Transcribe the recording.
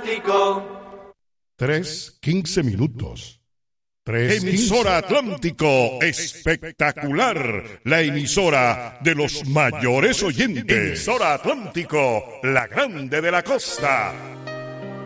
Atlántico. 3:15 minutos. Emisora Atlántico, espectacular, la emisora de los mayores oyentes. Emisora Atlántico, la grande de la costa.